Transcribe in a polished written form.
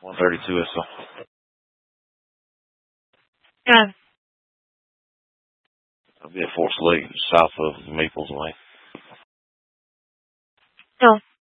132 is so. Yeah. I'll be at Fort Slick, south of Maples Way. No.